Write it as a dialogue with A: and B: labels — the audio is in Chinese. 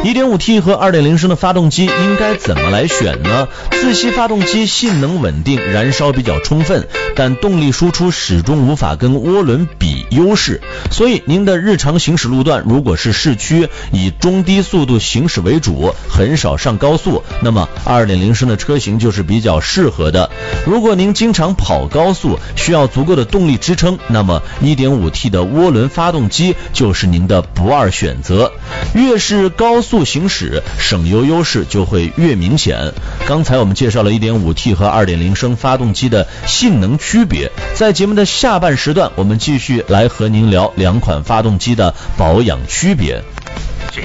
A: 1.5T 和 2.0 升的发动机应该怎么来选呢？自吸发动机性能稳定，燃烧比较充分，但动力输出始终无法跟涡轮比优势，所以您的日常行驶路段如果是市区以中低速度行驶为主，很少上高速，那么 2.0 升的车型就是比较适合的。如果您经常跑高速，需要足够的动力支撑，那么 1.5T 的涡轮发动机就是您的不二选择。越是高速行驶，省油优势就会越明显。刚才我们介绍了 1.5T 和 2.0 升发动机的性能区别，在节目的下半时段，我们继续来和您聊两款发动机的保养区别。